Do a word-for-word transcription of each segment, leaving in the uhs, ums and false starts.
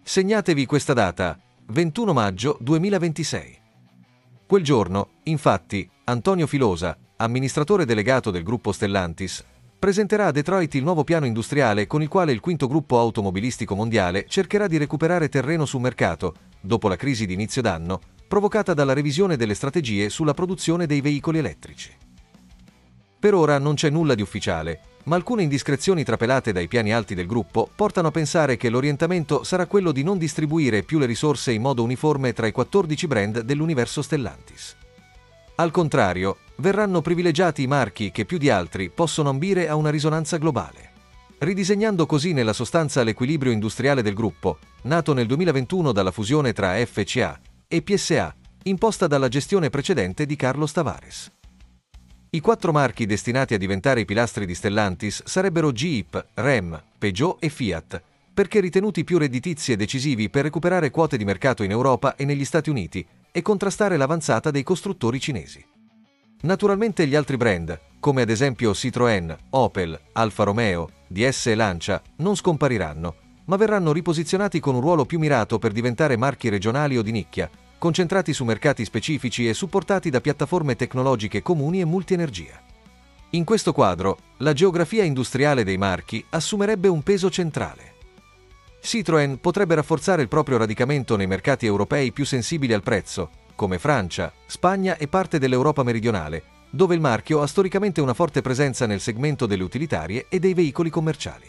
Segnatevi questa data, ventuno maggio duemilaventisei. Quel giorno, infatti, Antonio Filosa, amministratore delegato del gruppo Stellantis, presenterà a Detroit il nuovo piano industriale con il quale il quinto gruppo automobilistico mondiale cercherà di recuperare terreno sul mercato, dopo la crisi di inizio d'anno, provocata dalla revisione delle strategie sulla produzione dei veicoli elettrici. Per ora non c'è nulla di ufficiale, ma alcune indiscrezioni trapelate dai piani alti del gruppo portano a pensare che l'orientamento sarà quello di non distribuire più le risorse in modo uniforme tra i quattordici brand dell'universo Stellantis. Al contrario, verranno privilegiati i marchi che più di altri possono ambire a una risonanza globale, ridisegnando così nella sostanza l'equilibrio industriale del gruppo, nato nel duemilaventuno dalla fusione tra F C A e P S A, imposta dalla gestione precedente di Carlos Tavares. I quattro marchi destinati a diventare i pilastri di Stellantis sarebbero Jeep, Ram, Peugeot e Fiat, perché ritenuti più redditizi e decisivi per recuperare quote di mercato in Europa e negli Stati Uniti e contrastare l'avanzata dei costruttori cinesi. Naturalmente gli altri brand, come ad esempio Citroën, Opel, Alfa Romeo, D S e Lancia, non scompariranno, ma verranno riposizionati con un ruolo più mirato per diventare marchi regionali o di nicchia, concentrati su mercati specifici e supportati da piattaforme tecnologiche comuni e multienergia. In questo quadro, la geografia industriale dei marchi assumerebbe un peso centrale. Citroën potrebbe rafforzare il proprio radicamento nei mercati europei più sensibili al prezzo, come Francia, Spagna e parte dell'Europa meridionale, dove il marchio ha storicamente una forte presenza nel segmento delle utilitarie e dei veicoli commerciali.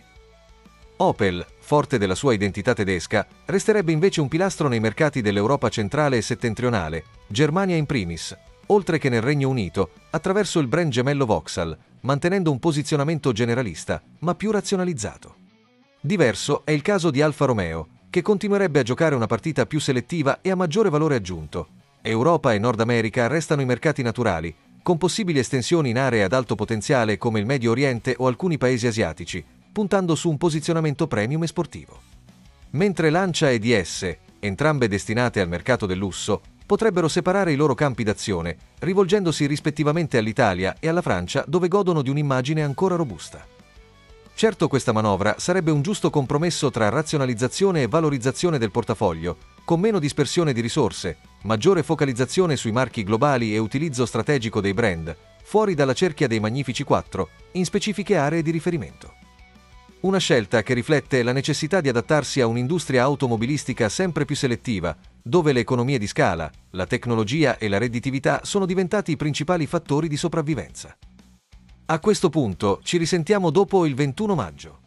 Opel, forte della sua identità tedesca, resterebbe invece un pilastro nei mercati dell'Europa centrale e settentrionale, Germania in primis, oltre che nel Regno Unito, attraverso il brand gemello Vauxhall, mantenendo un posizionamento generalista, ma più razionalizzato. Diverso è il caso di Alfa Romeo, che continuerebbe a giocare una partita più selettiva e a maggiore valore aggiunto. Europa e Nord America restano i mercati naturali, con possibili estensioni in aree ad alto potenziale come il Medio Oriente o alcuni paesi asiatici, puntando su un posizionamento premium e sportivo. Mentre Lancia e D S, entrambe destinate al mercato del lusso, potrebbero separare i loro campi d'azione, rivolgendosi rispettivamente all'Italia e alla Francia, dove godono di un'immagine ancora robusta. Certo, questa manovra sarebbe un giusto compromesso tra razionalizzazione e valorizzazione del portafoglio, con meno dispersione di risorse, maggiore focalizzazione sui marchi globali e utilizzo strategico dei brand, fuori dalla cerchia dei Magnifici quattro, in specifiche aree di riferimento. Una scelta che riflette la necessità di adattarsi a un'industria automobilistica sempre più selettiva, dove le economie di scala, la tecnologia e la redditività sono diventati i principali fattori di sopravvivenza. A questo punto ci risentiamo dopo il ventuno maggio.